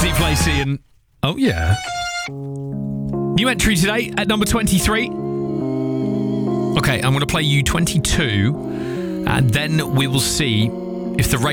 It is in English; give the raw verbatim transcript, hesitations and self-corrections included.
Deep Place Ian. Oh, yeah. New entry today at number twenty-three. Okay, I'm going to play you twenty-two, and then we will see if the